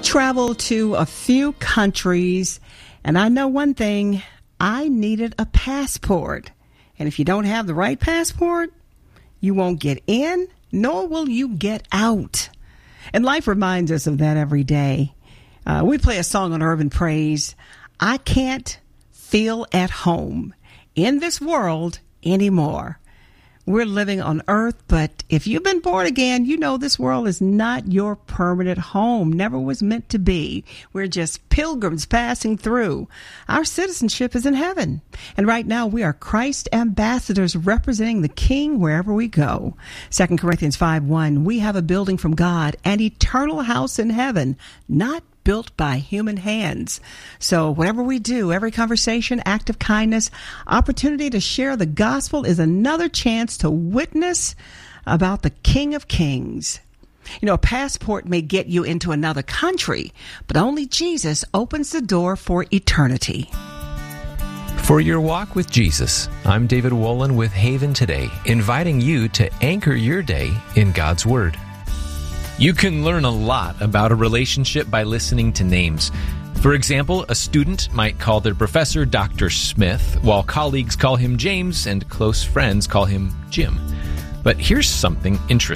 traveled to a few countries, and I know one thing: I needed a passport. And if you don't have the right passport, you won't get in, nor will you get out. And life reminds us of that every day. We play a song on Urban Praise. I can't feel at home in this world anymore. We're living on earth, but if you've been born again, you know this world is not your permanent home. Never was meant to be. We're just pilgrims passing through. Our citizenship is in heaven. And right now we are Christ ambassadors representing the King wherever we go. 2 Corinthians 5:1, we have a building from God, an eternal house in heaven, not built by human hands. So whatever we do, every conversation, act of kindness, opportunity to share the gospel is another chance to witness about the King of Kings. You know, a passport may get you into another country, but only Jesus opens the door for eternity. For your walk with Jesus, I'm David Wolin with Haven Today, inviting you to anchor your day in God's Word. You can learn a lot about a relationship by listening to names. For example, a student might call their professor Dr. Smith, while colleagues call him James and close friends call him Jim. But here's something interesting.